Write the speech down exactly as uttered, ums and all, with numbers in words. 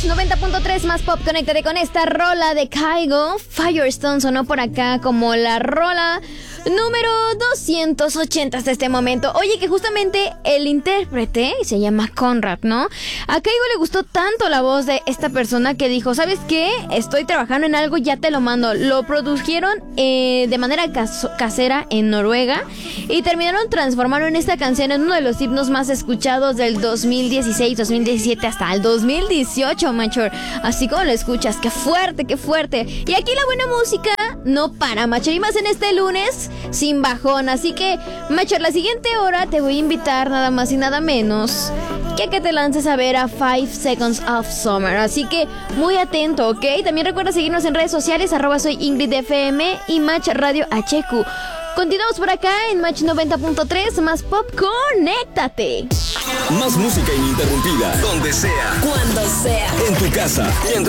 noventa punto tres más pop, conéctate con esta rola de Kygo. Firestone sonó por acá como la rola número doscientos ochenta hasta este momento. Oye, que justamente el intérprete se llama Conrad, ¿no? A Kygo le gustó tanto la voz de esta persona que dijo, ¿sabes qué? Estoy trabajando en algo, ya te lo mando. Lo produjeron eh, de manera cas- casera en Noruega y terminaron transformando en esta canción en uno de los himnos más escuchados del dos mil dieciséis, dos mil diecisiete hasta el dos mil dieciocho, Machor. Así como lo escuchas, qué fuerte, qué fuerte. Y aquí la buena música no para, Machor, y más en este lunes sin bajón. Así que, Machor, la siguiente hora te voy a invitar nada más y nada menos que a que te lances a ver a Five Seconds of Summer. Así que muy atento, ¿ok? También recuerda seguirnos en redes sociales, arroba soy Ingrid F M y Match Radio H Q. Continuamos por acá en Match noventa punto tres, más pop, conéctate. Más música ininterrumpida, donde sea, cuando sea, en tu casa, en